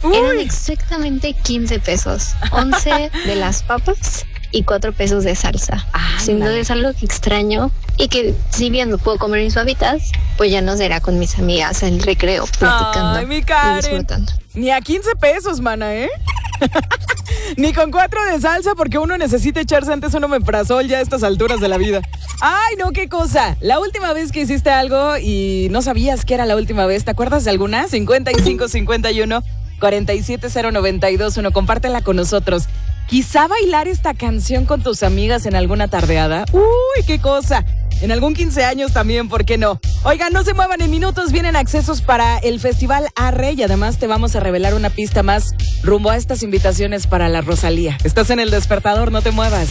Eran exactamente 15 pesos. 11 de las papas y 4 pesos de salsa. Sin duda es algo que extraño y que si bien lo puedo comer en suavitas, pues ya no será con mis amigas el recreo platicando. Ay, mi Karen. Y disfrutando. Ni a 15 pesos, mana, ¿eh? Ni con 4 de salsa porque uno necesita echarse antes un omeprazol ya a estas alturas de la vida. Ay, no, qué cosa. La última vez que hiciste algo y no sabías que era la última vez, ¿te acuerdas de alguna? 5551-470-921. Compártela con nosotros. Quizá bailar esta canción con tus amigas en alguna tardeada. Uy, qué cosa. En algún 15 años también, ¿por qué no? Oigan, no se muevan, en minutos vienen accesos para el Festival Arre y además te vamos a revelar una pista más rumbo a estas invitaciones para la Rosalía. Estás en El Despertador, no te muevas.